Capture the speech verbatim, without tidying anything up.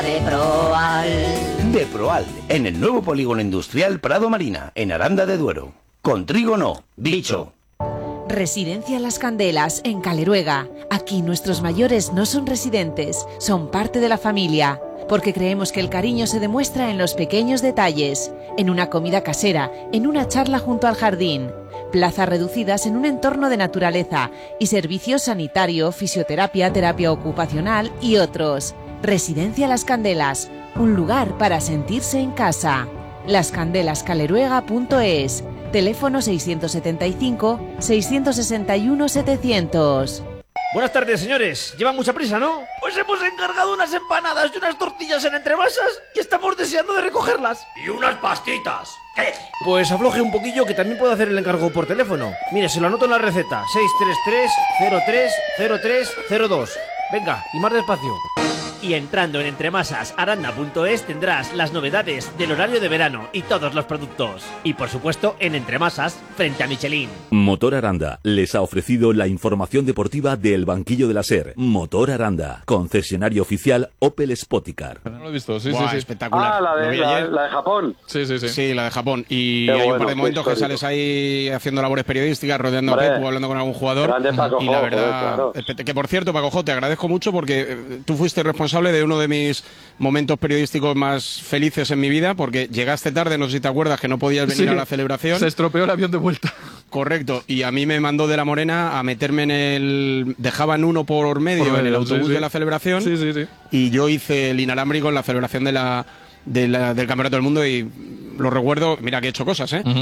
Deproal. Deproal, en el nuevo polígono industrial Prado Marina, en Aranda de Duero. Con trigo no, dicho. Residencia Las Candelas, en Caleruega. Aquí nuestros mayores no son residentes, son parte de la familia, porque creemos que el cariño se demuestra en los pequeños detalles, en una comida casera, en una charla junto al jardín, plazas reducidas en un entorno de naturaleza y servicios sanitario, fisioterapia, terapia ocupacional y otros. Residencia Las Candelas, un lugar para sentirse en casa. las candelas caleruega punto es. Teléfono seiscientos setenta y cinco, seiscientos sesenta y uno, setecientos. Buenas tardes, señores. ¿Llevan mucha prisa, no? Pues hemos encargado unas empanadas y unas tortillas en entremasas y estamos deseando de recogerlas. Y unas pastitas. ¿Qué? Pues afloje un poquillo que también puedo hacer el encargo por teléfono. Mire, se lo anoto en la receta. seis tres tres, cero tres, cero tres, cero dos. Venga, y más despacio. Y entrando en entremasas aranda punto es tendrás las novedades del horario de verano y todos los productos. Y por supuesto en Entremasas, frente a Michelin. Motor Aranda les ha ofrecido la información deportiva del banquillo de la SER. Motor Aranda, concesionario oficial Opel Spoticar. No lo he visto, sí, Buah, sí, sí. espectacular. Ah, la Lo de, vi la, ayer. la de Japón. Sí, sí, sí. Sí, la de Japón. Y Qué hay bueno, un par de qué momentos que histórico. sales ahí haciendo labores periodísticas, rodeando Hombre, a Pepu, hablando con algún jugador. grande Paco Y la Jo, verdad, claro. espe- que por cierto, Paco Jo, te agradezco mucho porque eh, tú fuiste responsable de uno de mis momentos periodísticos más felices en mi vida, porque llegaste tarde, no sé si te acuerdas, que no podías venir Sí, a la celebración. Se estropeó el avión de vuelta. Correcto, y a mí me mandó de La Morena a meterme en el... Dejaban uno por medio, Por en el medio, autobús sí, sí. de la celebración, Sí, sí, sí. y yo hice el inalámbrico en la celebración de la, de la- del Campeonato del Mundo y lo recuerdo, mira que he hecho cosas, ¿eh?